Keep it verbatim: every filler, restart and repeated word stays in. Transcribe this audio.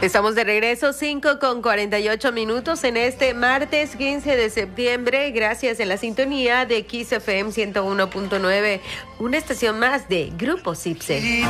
Estamos de regreso, cinco con cuarenta y ocho minutos en este martes quince de septiembre. Gracias en la sintonía de Kiss F M ciento uno punto nueve, una estación más de Grupo Sipse.